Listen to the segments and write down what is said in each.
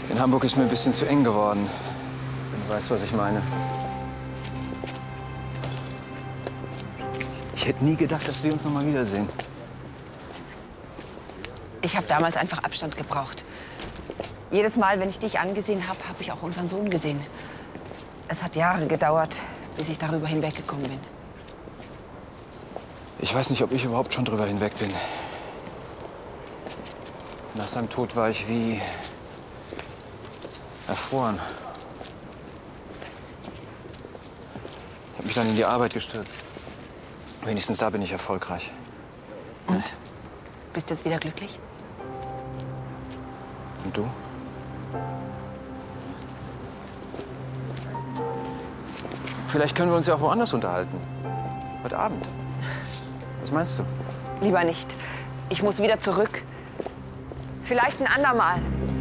In Hamburg ist mir ein bisschen zu eng geworden. Wenn du weißt, was ich meine. Ich hätte nie gedacht, dass wir uns noch mal wiedersehen. Ich habe damals einfach Abstand gebraucht. Jedes Mal, wenn ich dich angesehen habe, habe ich auch unseren Sohn gesehen. Es hat Jahre gedauert, bis ich darüber hinweggekommen bin. Ich weiß nicht, ob ich überhaupt schon drüber hinweg bin. Nach seinem Tod war ich wie erfroren. Ich habe mich dann in die Arbeit gestürzt. Wenigstens da bin ich erfolgreich. Und? Bist du jetzt wieder glücklich? Und du? Vielleicht können wir uns ja auch woanders unterhalten. Heute Abend. Was meinst du? Lieber nicht. Ich muss wieder zurück. Vielleicht ein andermal.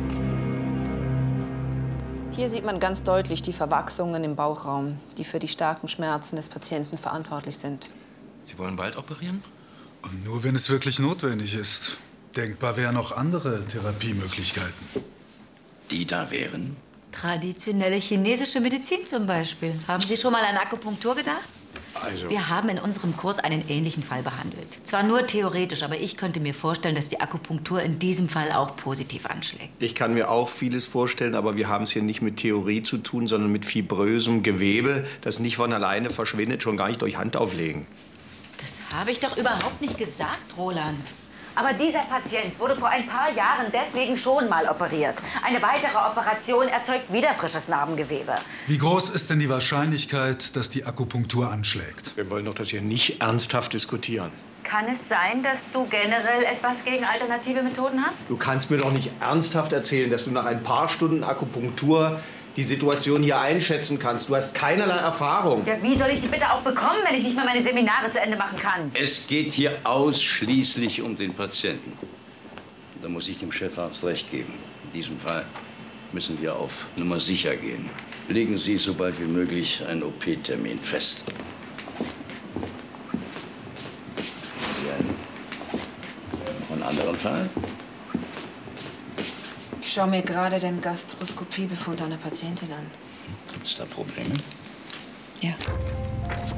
Hier sieht man ganz deutlich die Verwachsungen im Bauchraum, die für die starken Schmerzen des Patienten verantwortlich sind. Sie wollen bald operieren? Und nur wenn es wirklich notwendig ist. Denkbar wären auch andere Therapiemöglichkeiten. Die da wären? Traditionelle chinesische Medizin zum Beispiel. Haben Sie schon mal an Akupunktur gedacht? Also... Wir haben in unserem Kurs einen ähnlichen Fall behandelt. Zwar nur theoretisch, aber ich könnte mir vorstellen, dass die Akupunktur in diesem Fall auch positiv anschlägt. Ich kann mir auch vieles vorstellen, aber wir haben es hier nicht mit Theorie zu tun, sondern mit fibrösem Gewebe, das nicht von alleine verschwindet, schon gar nicht durch Handauflegen. Das habe ich doch überhaupt nicht gesagt, Roland. Aber dieser Patient wurde vor ein paar Jahren deswegen schon mal operiert. Eine weitere Operation erzeugt wieder frisches Narbengewebe. Wie groß ist denn die Wahrscheinlichkeit, dass die Akupunktur anschlägt? Wir wollen doch das hier nicht ernsthaft diskutieren. Kann es sein, dass du generell etwas gegen alternative Methoden hast? Du kannst mir doch nicht ernsthaft erzählen, dass du nach ein paar Stunden Akupunktur die Situation hier einschätzen kannst. Du hast keinerlei Erfahrung. Ja, wie soll ich die bitte auch bekommen, wenn ich nicht mal meine Seminare zu Ende machen kann? Es geht hier ausschließlich um den Patienten. Da muss ich dem Chefarzt recht geben. In diesem Fall müssen wir auf Nummer sicher gehen. Legen Sie so bald wie möglich einen OP-Termin fest. Haben Sie einen anderen Fall? Ich schaue mir gerade den Gastroskopiebefund einer Patientin an. Gibt es da Probleme? Ja.